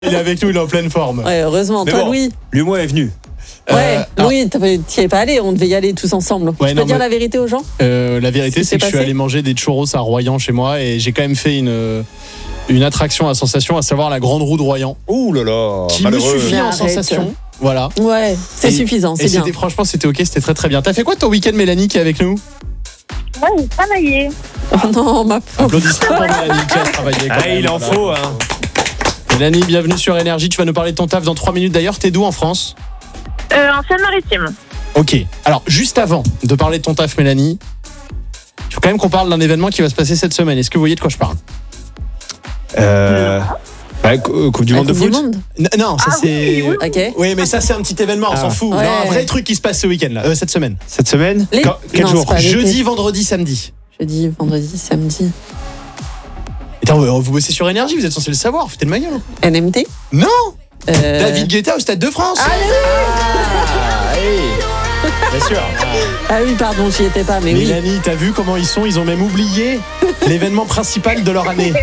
Il est avec nous, il est en pleine forme. Ouais, heureusement. Mais Toi, bon, Louis. Lui-moi est venu. Ouais, alors- Louis, t'y es pas allé, on devait y aller tous ensemble. Ouais, Tu non, peux dire mais- la vérité aux gens? La vérité, Ce qui c'est que s'est je suis passé allé manger des churros à Royan chez moi et j'ai quand même fait une attraction à sensation, à savoir la grande roue de Royan. Ouh là là, Qui me malheureux. suffit en Arrête. sensation. Voilà. Ouais, c'est Et- suffisant, Et c'est bien. franchement, c'était ok, c'était très très bien. T'as fait quoi de ton week-end, Mélanie, qui est avec nous? Ouais, j'ai travaillé. Oh non, ma pauvre. Applaudissements pour Mélanie qui a travaillé. quand Ah, même, il en voilà. faut, hein. Mélanie, bienvenue sur Énergie. Tu vas nous parler de ton taf dans 3 minutes. D'ailleurs, t'es d'où en France? En Seine-Maritime. Ok. Alors, juste avant de parler de ton taf, Mélanie, il faut quand même qu'on parle d'un événement qui va se passer cette semaine. Est-ce que vous voyez de quoi je parle? Coupe du La monde de Coupe du foot. monde. Non, ça Ah c'est. oui, Ok. Oui, mais ça c'est un petit événement, on s'en fout. Ouais. Non, un vrai truc qui se passe ce week-end là, cette semaine. Cette semaine Les- Quel Non, jour c'est pas l'été. Jeudi, vendredi, samedi. Jeudi, vendredi, samedi. Attends, vous bossez sur Énergie, vous êtes censé le savoir, foutez de ma gueule. NMT. Non, Euh, David Guetta au Stade de France. Ah oui. Bien sûr. Ah oui, pardon, j'y étais pas, mais oui. Mélanie, t'as vu comment ils sont? Ils ont même oublié l'événement principal de leur année.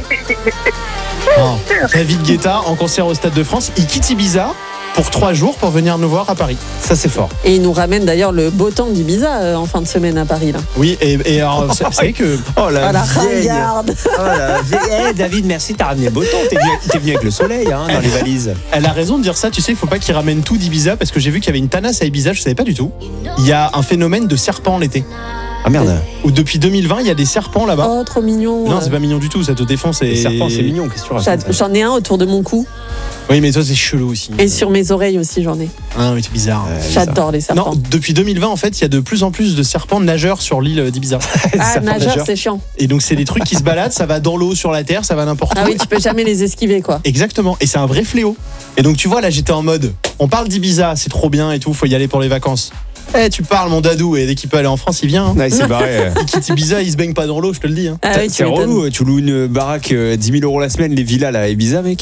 Non. David Guetta en concert au Stade de France, il quitte Ibiza pour 3 jours pour venir nous voir à Paris. Ça c'est fort. Et il nous ramène d'ailleurs le beau temps d'Ibiza en fin de semaine à Paris. Là. Oui, et alors, c'est vrai que. Oh Ah, la ringarde. Oh la vieille. David, merci, t'as ramené beau temps. T'es venu avec le soleil hein, dans les valises. Elle a raison de dire ça, tu sais, il faut pas qu'il ramène tout d'Ibiza parce que j'ai vu qu'il y avait une tanasse à Ibiza, je savais pas du tout. Il y a un phénomène de serpents l'été. Ah merde. Où depuis 2020, il y a des serpents là-bas. Oh, trop mignon. Non, c'est pas mignon du tout, ça te défonce. Les serpents, c'est mignon, qu'est-ce que tu racontes? J'en ai un autour de mon cou Oui, mais toi, c'est chelou aussi. et sur mes oreilles aussi, j'en ai. Ah oui, c'est bizarre. J'adore les serpents. Non, depuis 2020, en fait, il y a de plus en plus de serpents nageurs sur l'île d'Ibiza. Ah, nageur, c'est chiant. Et donc, c'est des trucs qui se baladent, ça va dans l'eau, sur la terre, ça va n'importe Ah où. oui, tu peux jamais les esquiver, quoi. Exactement, et c'est un vrai fléau. Et donc, tu vois, là, j'étais en mode, on parle d'Ibiza, c'est trop bien et tout, faut y aller pour les vacances. Eh, tu parles, mon dadou, et dès qu'il peut aller en France, il vient. Hein. Ouais, c'est barré. Il quitte Ibiza, il se baigne pas dans l'eau, je te le dis. Hein. Ah oui, tu C'est m'étonnes. relou, tu loues une baraque 10 000 € la semaine, les villas là, à Ibiza, mec.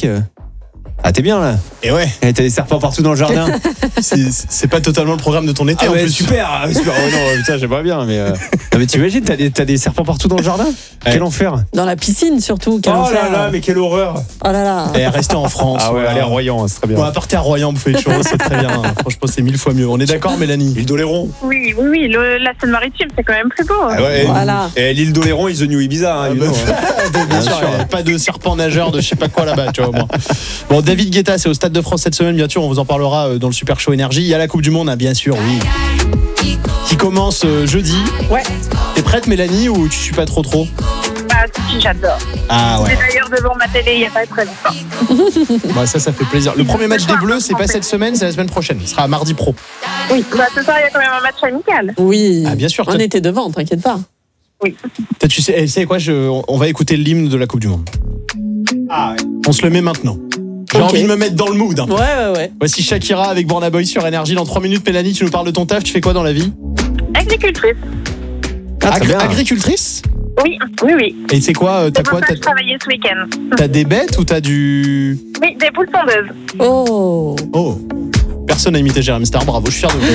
Ah, t'es bien là. Et ouais, Eh, t'as des serpents partout dans le jardin. c'est pas totalement le programme de ton été Ah en ouais, plus. super, super. Oh non, putain, j'aimerais bien, mais. Non, mais t'imagines, t'as des serpents partout dans le jardin. Quel enfer. Dans la piscine, surtout. Quel Oh enfer. là là, mais quelle horreur. Oh là là. Et restez en France. Ah ouais, voilà. allez à Royan, c'est très bien. Bon, partez à Royan, vous faites les churros, c'est très bien. Franchement, c'est 1000 fois mieux. On est d'accord, Mélanie? L'île d'Oléron. Oui, la Seine-Maritime, c'est quand même plus beau. Ah ouais, Voilà. Et l'île d'Oléron is the new Ibiza. Hein, you know, hein. Bien sûr, il y a pas de serpent nageur, de je sais pas quoi là-bas, tu vois, au moins. Bon, David Guetta, c'est au Stade de France cette semaine, bien sûr, on vous en parlera dans le Super Show Énergie. Il y a la Coupe du Monde, hein, bien sûr, oui. Qui commence jeudi. Ouais. T'es prête, Mélanie, ou tu suis pas trop? Ah, si, j'adore. Ah ouais. J'étais d'ailleurs devant ma télé il y a pas très longtemps. Bah, ça fait plaisir. Le premier match des Bleus, c'est pas cette semaine, c'est la semaine prochaine. Ce sera à mardi pro. Oui. Bah, ce soir, il y a quand même un match amical. Oui. Ah, bien sûr, On toi- était devant, t'inquiète pas. Oui. Tu sais quoi, on va écouter l'hymne de la Coupe du Monde. Ah, ouais. On se le met maintenant. J'ai Ok. envie de me mettre dans le mood. Hein. Ouais. Voici Shakira avec Burna Boy sur Énergie. Dans 3 minutes, Mélanie, tu nous parles de ton taf. Tu fais quoi dans la vie? Agricultrice. Ah, très bien. Agricultrice? Oui. Et c'est quoi? T'as C'est quoi? pour ça que je travaillais ce week-end. T'as des bêtes ou t'as du... Oui, des poules tondeuses. Oh. Oh, personne n'a imité Jérémy Star, bravo, je suis fier de vous.